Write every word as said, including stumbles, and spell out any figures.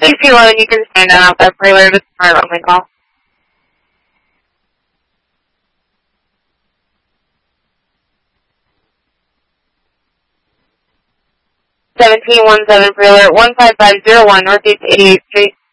six eleven, you can stand down off that trailer. This is our only call. seventeen one seven trailer, one five five zero one Northeast eighty-eighth Street.